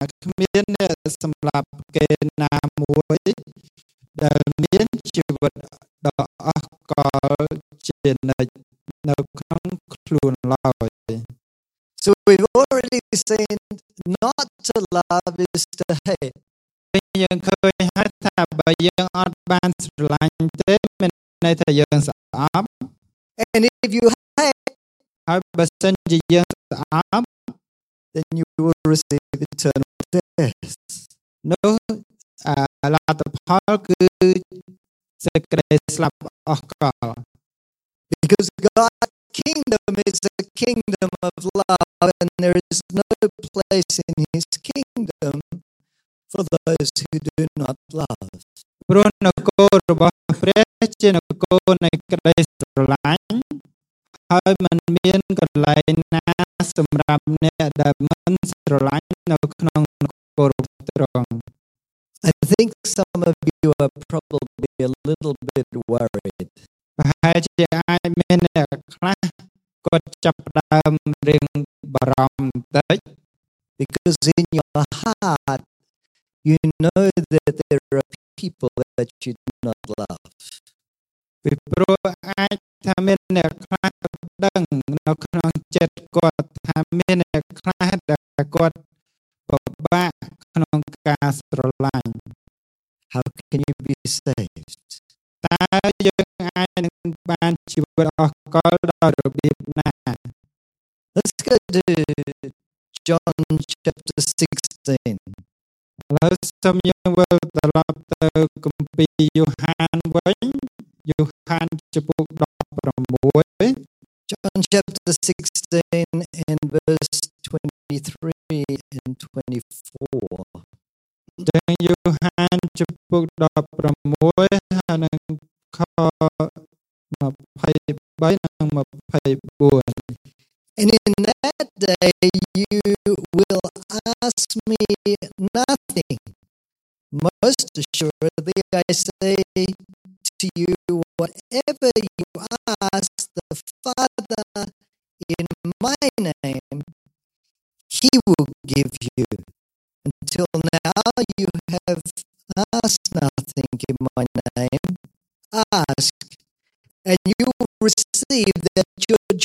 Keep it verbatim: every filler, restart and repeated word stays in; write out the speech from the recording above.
គ្មានអ្នកសម្លាប់គេណាមួយដែលមានជីវិតដ៏អស់កល្បជានិច្ចនៅក្នុងខ្លួនឡើយ So we've already seen not to love is to hate. យើងឃើញហើយថាបើយើងអត់បានស្រឡាញ់ទេមានន័យថាយើងស្អប់ And if you hate, ហើយបើសិនជាយើងស្អប់ then you will receive eternal death. នោះអាលទ្ធផលគឺសេចក្តីស្លាប់អស់កល Because God's kingdom is a kingdom of love, and there is no place in his kingdom for those who do not love. ព្រោះនគររបស់ព្រះជានគរនៃក្តីស្រឡាញ់ហើយមិនមានកន្លែងណាសម្រាប់អ្នកដែលមិនស្រឡាញ់នៅក្នុងនគរទ្រង់ I think some of you are probably a little bit worried. ប្រហែលជាអាចមានអ្នកខ្លះគាត់ចាប់ផ្ដើមរៀងបារម្ភបន្តិច Because in your heart you know that there are people that you do not love. ពីព្រោះអាចថាមានអ្នកខ្លះគាត់ដឹងនៅក្នុងចិត្តគាត់ថាមានអ្នកខ្លះដែលគាត់ពិបាកក្នុងការស្រឡាញ់ How can you be saved? តើយើងអាចនឹងបានជីវិតអស់កលដោយរបៀបណា Let's go to John chapter sixteen. ឥឡូវសូមយើងវិលត្រឡប់ទៅគម្ពីរយ៉ូហានវិញយ៉ូហានចំពុកដប់ប្រាំមួយ John chapter sixteen and verse twenty-three and twenty-four. ចឹងយ៉ូហានចំពុកដប់ប្រាំមួយហើយនឹងខ23និង24 And in that day you will ask me nothing. Most assuredly I say to you, whatever you ask the Father in my name, he will give you. Until now you have asked nothing in my name. Ask, and you will receive, that your